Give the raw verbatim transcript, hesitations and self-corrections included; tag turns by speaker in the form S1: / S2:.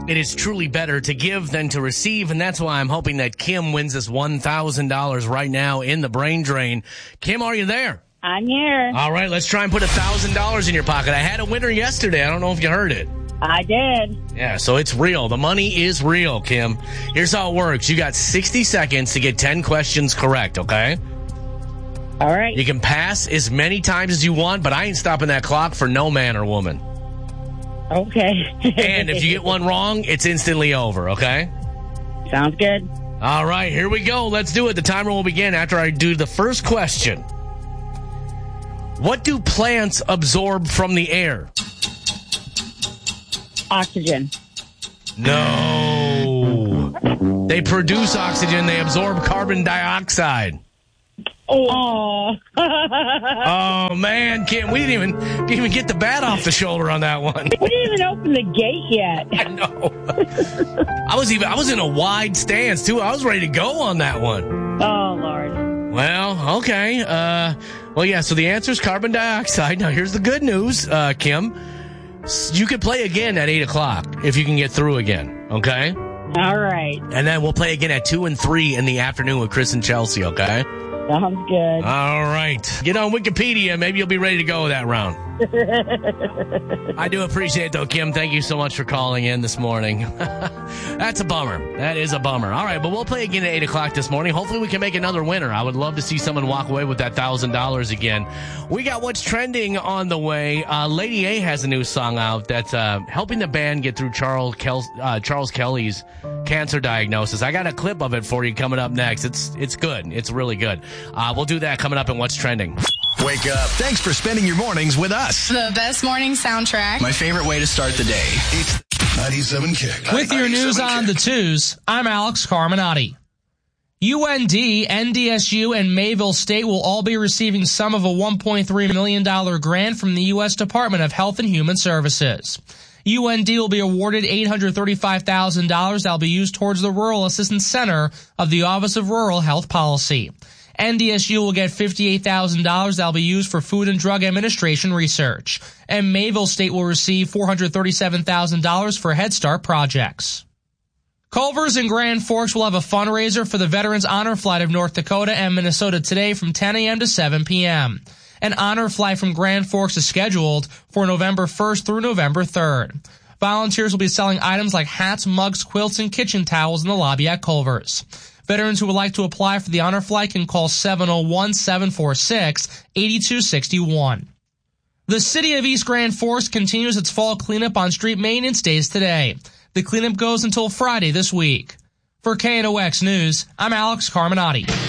S1: It is truly better to give than to receive, and that's why I'm hoping that Kim wins this one thousand dollars right now in the brain drain. Kim, are you there?
S2: I'm here.
S1: All right, let's try and put one thousand dollars in your pocket. I had a winner yesterday. I don't know if you heard it.
S2: I did.
S1: Yeah, so it's real. The money is real, Kim. Here's how it works. You got sixty seconds to get ten questions correct, okay?
S2: All right.
S1: You can pass as many times as you want, but I ain't stopping that clock for no man or woman.
S2: Okay.
S1: And if you get one wrong, it's instantly over, okay?
S2: Sounds good.
S1: All right, here we go. Let's do it. The timer will begin after I do the first question. What do plants absorb from the air?
S2: Oxygen.
S1: No. They produce oxygen. They absorb carbon dioxide.
S2: Oh.
S1: Oh, man, Kim, we didn't even, didn't even get the bat off the shoulder on that one.
S2: We didn't even open the gate yet.
S1: I know. I was even I was in a wide stance, too. I was ready to go on that one.
S2: Oh, Lord.
S1: Well, okay. Uh, well, yeah, so the answer is carbon dioxide. Now, here's the good news, uh, Kim. You could play again at eight o'clock if you can get through again, okay?
S2: All right.
S1: And then we'll play again at two and three in the afternoon with Chris and Chelsea, okay?
S2: Sounds good.
S1: All right. Get on Wikipedia. Maybe you'll be ready to go that round. I do appreciate it, though, Kim. Thank you so much for calling in this morning. That's a bummer. That is a bummer. All right, but we'll play again at eight o'clock this morning. Hopefully we can make another winner. I would love to see someone walk away with that one thousand dollars again. We got What's Trending on the way. Uh, Lady A has a new song out that's uh, helping the band get through Charles, Kel- uh, Charles Kelly's cancer diagnosis. I got a clip of it for you coming up next. It's it's good. It's really good. Uh, we'll do that coming up in What's Trending.
S3: Wake up. Thanks for spending your mornings with us.
S4: The best morning soundtrack.
S3: My favorite way to start the day. It's ninety-seven Kick.
S5: With your news on the twos, I'm Alex Carminati. U N D, N D S U, and Mayville State will all be receiving some of a one point three million dollars grant from the U S Department of Health and Human Services. U N D will be awarded eight hundred thirty-five thousand dollars that will be used towards the Rural Assistance Center of the Office of Rural Health Policy. N D S U will get fifty-eight thousand dollars that will be used for Food and Drug Administration research. And Mayville State will receive four hundred thirty-seven thousand dollars for Head Start projects. Culver's and Grand Forks will have a fundraiser for the Veterans Honor Flight of North Dakota and Minnesota today from ten a.m. to seven p.m. An honor flight from Grand Forks is scheduled for November first through November third. Volunteers will be selling items like hats, mugs, quilts, and kitchen towels in the lobby at Culver's. Veterans who would like to apply for the honor flight can call seven oh one, seven four six, eight two six one. The city of East Grand Forks continues its fall cleanup on street maintenance days today. The cleanup goes until Friday this week. For K N O X News, I'm Alex Carminati.